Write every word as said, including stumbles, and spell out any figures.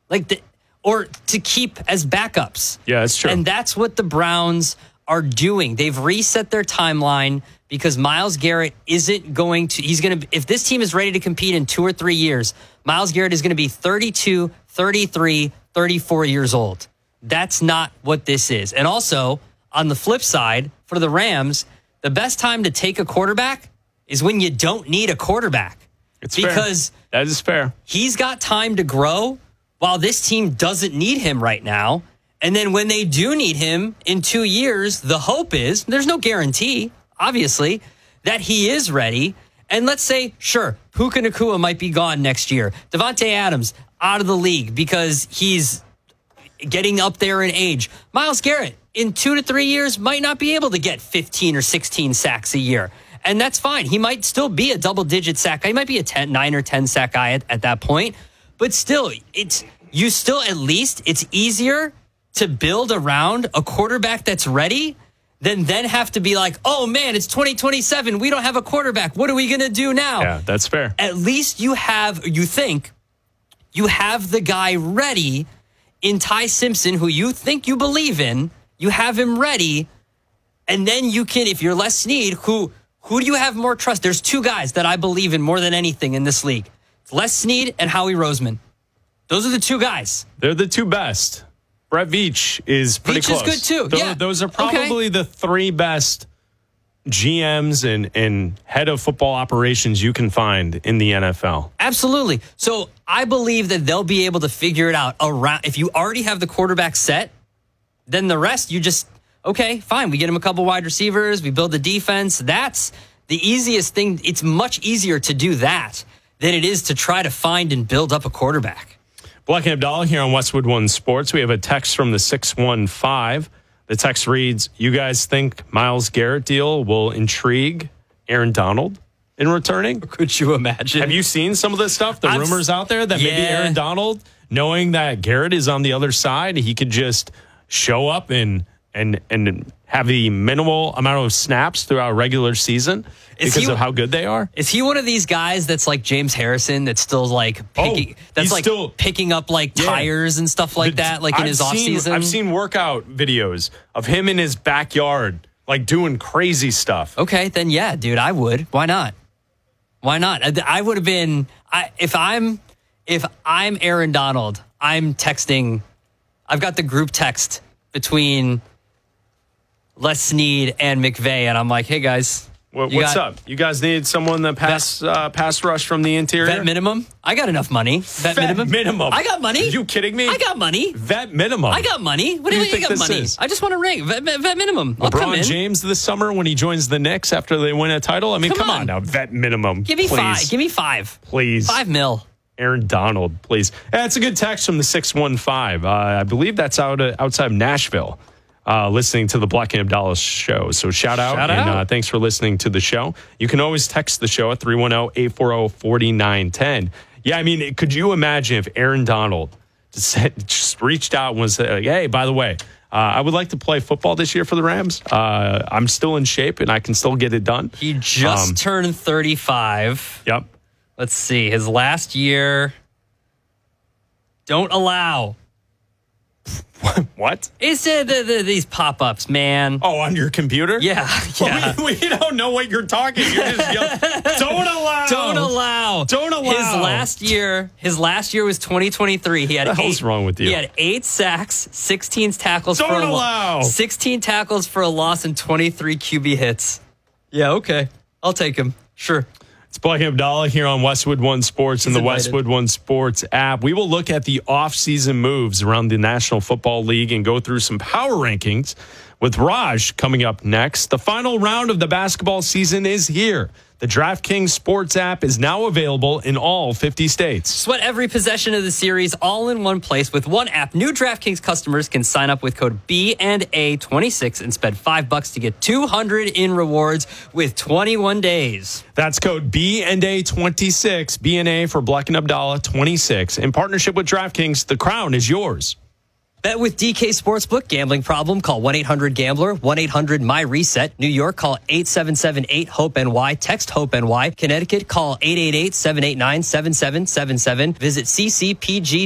Like the, or to keep as backups. Yeah, that's true. And that's what the Browns are doing. They've reset their timeline because Myles Garrett isn't going to, he's going to, if this team is ready to compete in two or three years, Myles Garrett is going to be thirty-two, thirty-three, thirty-four years old. That's not what this is. And also, on the flip side, for the Rams, the best time to take a quarterback is when you don't need a quarterback. It's because fair. That is fair. He's got time to grow while this team doesn't need him right now. And then when they do need him in two years, the hope is, there's no guarantee, obviously, that he is ready. And let's say, sure, Puka Nacua might be gone next year. Devontae Adams out of the league because he's getting up there in age. Myles Garrett in two to three years might not be able to get fifteen or sixteen sacks a year. And that's fine. He might still be a double-digit sack guy. He might be a ten, nine or ten sack guy at, at that point. But still, it's you still at least, it's easier to build around a quarterback that's ready than then have to be like, oh, man, it's twenty twenty-seven. We don't have a quarterback. What are we going to do now? Yeah, that's fair. At least you have, you think, you have the guy ready in Ty Simpson, who you think you believe in. You have him ready. And then you can, if you're Les Snead, who... Who do you have more trust? There's two guys that I believe in more than anything in this league. It's Les Snead and Howie Roseman. Those are the two guys. They're the two best. Brett Veach is pretty Veach close. is good too. Those, yeah. those are probably okay. the three best G Ms and, and head of football operations you can find in the N F L. Absolutely. So I believe that they'll be able to figure it out around. If you already have the quarterback set, then the rest you just... Okay, fine. We get him a couple wide receivers. We build the defense. That's the easiest thing. It's much easier to do that than it is to try to find and build up a quarterback. Black and Abdallah here on Westwood One Sports. We have a text from the six one five. The text reads, you guys think Myles Garrett deal will intrigue Aaron Donald in returning? Could you imagine? Have you seen some of this stuff? The I've, rumors out there that yeah. maybe Aaron Donald, knowing that Garrett is on the other side, he could just show up and and and have the minimal amount of snaps throughout a regular season is because he, of how good they are. Is he one of these guys that's like James Harrison that's still like picking, oh, that's like still, picking up like yeah. tires and stuff like the, that, like in I've his seen, off season? I've seen workout videos of him in his backyard, like doing crazy stuff. Okay, then yeah, dude, I would. Why not? Why not? I, I would have been I, if I'm if I'm Aaron Donald, I'm texting. I've got the group text between Les Snead and McVay, and I'm like, hey guys, what, what's got, up? You guys need someone that pass uh, pass rush from the interior? Vet minimum? I got enough money. Vet, Vet minimum? minimum. I got money. Are you kidding me? I got money. Vet minimum. I got money. What do you mean think I got this money? is? I just want a ring. Vet, vet minimum. I'll come LeBron in. James this summer when he joins the Knicks after they win a title? I mean, come, Come on. on now. Vet minimum. Give me please. five. Give me five. Please. Five mil. Aaron Donald, please. That's a good text from the six one five. Uh, I believe that's out uh, outside of Nashville, uh, listening to the Black and Abdallah show. So shout out. Shout and out. Uh, thanks for listening to the show. You can always text the show at three one zero, eight four zero, four nine one zero. Yeah, I mean, could you imagine if Aaron Donald just, just reached out and was like, hey, by the way, uh, I would like to play football this year for the Rams. Uh, I'm still in shape and I can still get it done. He just Um, turned thirty-five. Yep. Let's see. His last year. Don't allow. What? It's uh, the, the, these pop-ups, man. Oh, on your computer? Yeah. yeah. we, we don't know what you're talking. You're just yelling, don't allow. Don't allow. Don't allow. His last year, his last year was twenty twenty-three. He had What the eight, hell's wrong with you? He had eight sacks, sixteen tackles Don't for a allow. loss. sixteen tackles for a loss and twenty-three Q B hits. Yeah, okay. I'll take him. Sure. It's Black and Abdallah here on Westwood One Sports and the invited. Westwood One Sports app. We will look at the off-season moves around the National Football League and go through some power rankings with Raj coming up next. The final round of the basketball season is here. The DraftKings Sports app is now available in all fifty states. Sweat every possession of the series all in one place with one app. New DraftKings customers can sign up with code B and A twenty-six and spend five bucks to get two hundred in rewards with twenty-one days. That's code B and A twenty-six, B and A for Black and Abdallah twenty-six. In partnership with DraftKings, the crown is yours. Bet with D K Sportsbook. Gambling problem? Call one eight hundred gambler, one eight hundred my reset. New York, call eight seven seven eight hope N Y. Text HOPE-N Y. Connecticut, call eight eight eight, seven eight nine, seven seven seven seven. Visit C C P G